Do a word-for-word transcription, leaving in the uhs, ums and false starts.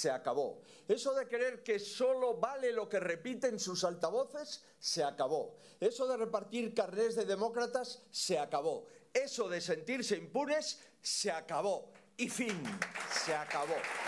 se acabó. Eso de creer que solo vale lo que repiten sus altavoces, se acabó. Eso de repartir carnés de demócratas, se acabó. Eso de sentirse impunes, se acabó. Y fin, se acabó.